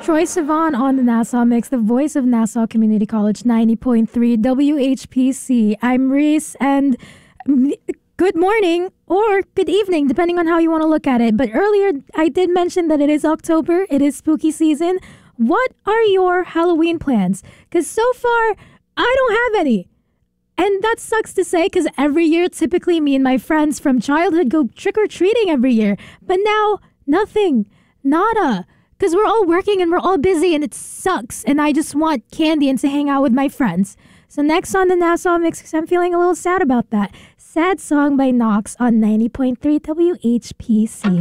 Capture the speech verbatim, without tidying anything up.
Troy Sivan on the Nassau Mix, the voice of Nassau Community College ninety point three W H P C. I'm Reese, and good morning or good evening, depending on how you want to look at it. But earlier, I did mention that it is October. It is spooky season. What are your Halloween plans? Because so far, I don't have any. And that sucks to say because every year, typically me and my friends from childhood go trick-or-treating every year. But now, nothing. Nada. Because we're all working and we're all busy and it sucks. And I just want candy and to hang out with my friends. So next on the Nassau Mix, because I'm feeling a little sad about that. Sad Song by Knox on ninety point three W H P C.